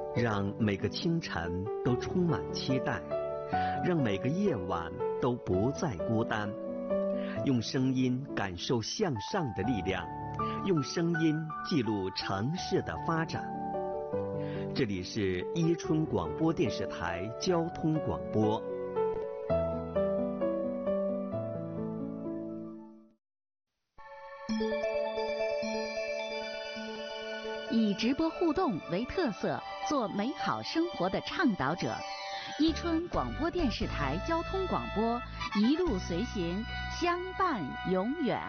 让每个清晨都充满期待，让每个夜晚都不再孤单。用声音感受向上的力量，用声音记录城市的发展。这里是伊春广播电视台交通广播。 以直播互动为特色，做美好生活的倡导者。伊春广播电视台交通广播，一路随行，相伴永远。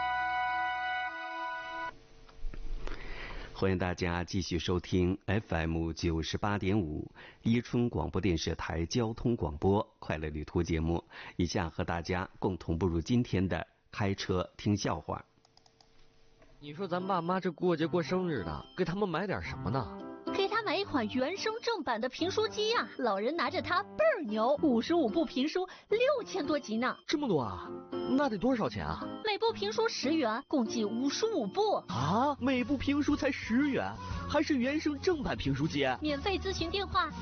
欢迎大家继续收听 FM 98.5伊春广播电视台交通广播快乐旅途节目。以下和大家共同步入今天的开车听笑话。 你说咱爸妈这过节过生日的，给他们买点什么呢？ 给他买一款原声正版的评书机呀，老人拿着它倍儿牛，55部评书6000多集呢。 这么多啊？那得多少钱啊？ 每部评书10元，共计55部。 啊，每部评书才10元，还是原声正版评书机？ 免费咨询电话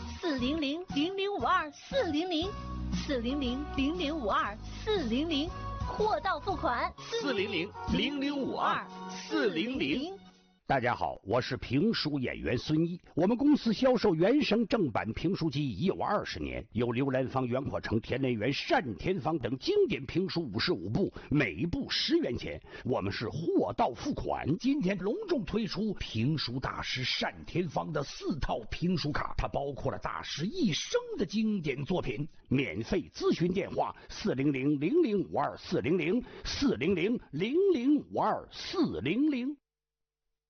400-0052-400，400-0052-400，货到付款 400-0052-400。 大家好，我是评书演员孙一。我们公司销售原声正版评书机已有20年，有刘兰芳、袁阔成、田连元、单田芳等经典评书55部，每部10元钱。我们是货到付款。今天隆重推出评书大师单田芳的4套评书卡，它包括了大师一生的经典作品。免费咨询电话400-0052-400，400-0052-400。